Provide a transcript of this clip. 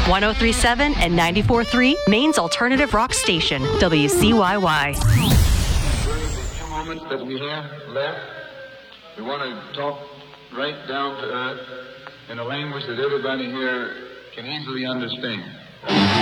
1037 and 94.3, Maine's alternative rock station, WCYY. During the few moments that we have left, we want to talk right down to earth in a language that everybody here can easily understand.